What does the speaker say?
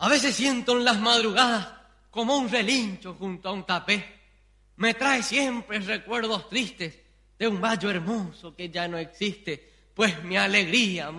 A veces siento en las madrugadas como un relincho junto a un tapé. Me trae siempre recuerdos tristes de un valle hermoso que ya no existe, pues mi alegría